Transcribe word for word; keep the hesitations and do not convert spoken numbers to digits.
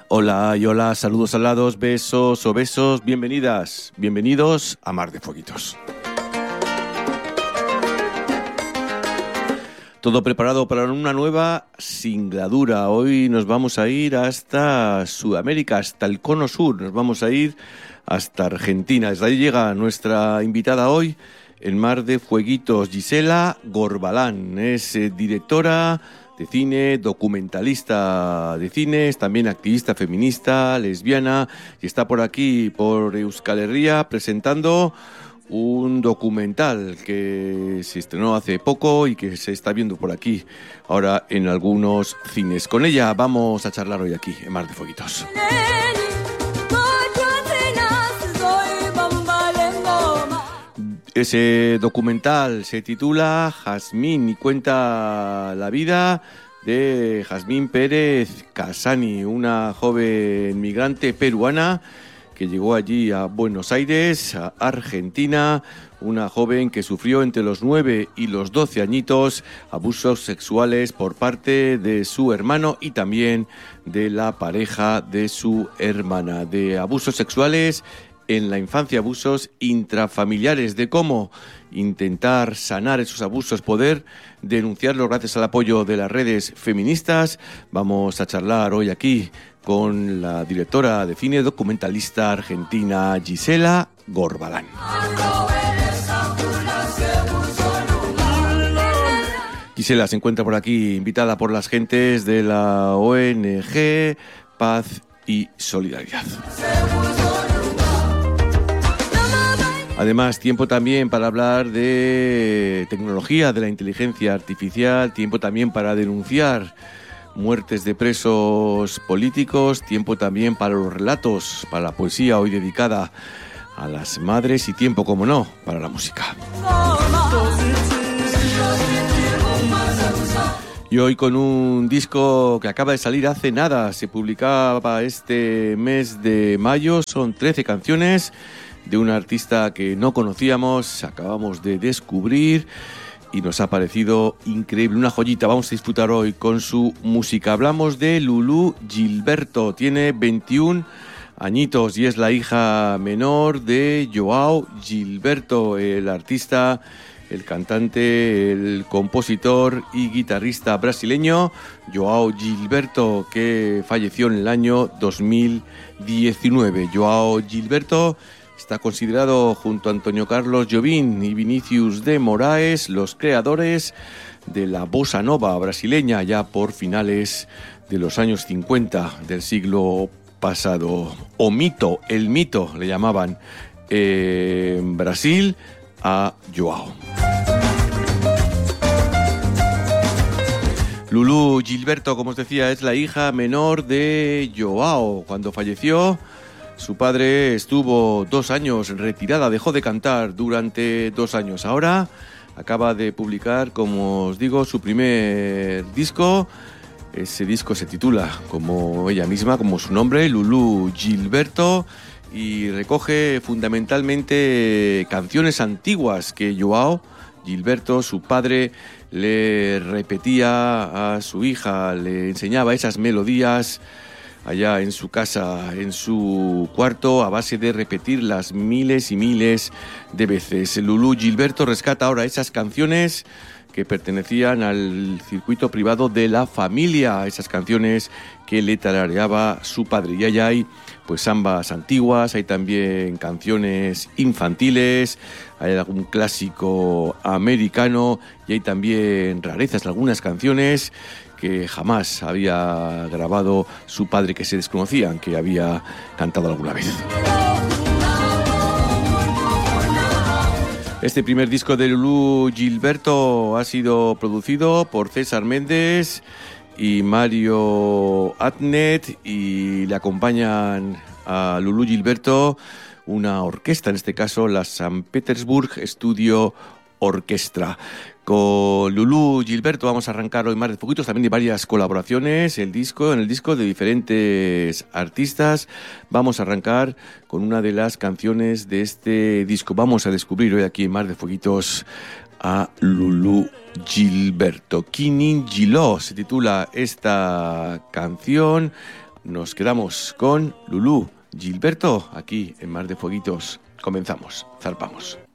Hola y hola, saludos alados, besos o besos, bienvenidas, bienvenidos a Mar de Fueguitos. Todo preparado para una nueva singladura. Hoy nos vamos a ir hasta Sudamérica, hasta el Cono Sur, nos vamos a ir hasta Argentina. Desde ahí llega nuestra invitada hoy, en Mar de Fueguitos, Gisela Gorbalán. Es eh, directora de cine, documentalista de cine, es también activista feminista, lesbiana, y está por aquí, por Euskal Herria, presentando un documental que se estrenó hace poco y que se está viendo por aquí ahora en algunos cines. Con ella vamos a charlar hoy aquí, en Mar de Fueguitos. Ese documental se titula Jazmín y cuenta la vida de Jazmín Pérez Casani, una joven migrante peruana que llegó allí a Buenos Aires, a Argentina, una joven que sufrió entre los nueve y los doce añitos abusos sexuales por parte de su hermano y también de la pareja de su hermana, de abusos sexuales en la infancia, abusos intrafamiliares, de cómo intentar sanar esos abusos, poder denunciarlos gracias al apoyo de las redes feministas. Vamos a charlar hoy aquí con la directora de cine, documentalista argentina Gisela Gorbalán. Gisela se encuentra por aquí, invitada por las gentes de la O N G Paz y Solidaridad. Además, tiempo también para hablar de tecnología, de la inteligencia artificial, tiempo también para denunciar muertes de presos políticos, tiempo también para los relatos, para la poesía hoy dedicada a las madres y tiempo, como no, para la música. Y hoy con un disco que acaba de salir hace nada, se publicaba este mes de mayo, son trece canciones de una artista que no conocíamos, acabamos de descubrir y nos ha parecido increíble, una joyita. Vamos a disfrutar hoy con su música. Hablamos de Lulú Gilberto, tiene veintiún añitos y es la hija menor de João Gilberto, el artista, el cantante, el compositor y guitarrista brasileño João Gilberto, que falleció en el año dos mil diecinueve. João Gilberto está considerado junto a Antonio Carlos Jobim y Vinícius de Moraes los creadores de la bossa nova brasileña ya por finales de los años cincuenta del siglo pasado. O mito, el mito le llamaban eh, en Brasil a João. Lulú Gilberto, como os decía, es la hija menor de João. Cuando falleció, su padre estuvo dos años retirada, dejó de cantar durante dos años. Ahora acaba de publicar, como os digo, su primer disco. Ese disco se titula como ella misma, como su nombre, Lulú Gilberto, y recoge fundamentalmente canciones antiguas que João Gilberto, su padre, le repetía a su hija, le enseñaba esas melodías allá en su casa, en su cuarto, a base de repetirlas miles y miles de veces. Lulú Gilberto rescata ahora esas canciones que pertenecían al circuito privado de la familia, esas canciones que le tarareaba su padre. Y allá hay pues zambas antiguas, hay también canciones infantiles, hay algún clásico americano y hay también rarezas, algunas canciones que jamás había grabado su padre, que se desconocían que había cantado alguna vez. Este primer disco de Lulú Gilberto ha sido producido por César Méndez y Mario Atnet, y le acompañan a Lulú Gilberto una orquesta, en este caso la San Petersburg Studio Orquestra. Con Lulú Gilberto vamos a arrancar hoy Mar de Fueguitos, también de varias colaboraciones, el disco, en el disco de diferentes artistas. Vamos a arrancar con una de las canciones de este disco. Vamos a descubrir hoy aquí en Mar de Fueguitos a Lulú Gilberto. Kinin Giló se titula esta canción. nos quedamos con Lulú Gilberto aquí en Mar de Fueguitos. Comenzamos, zarpamos.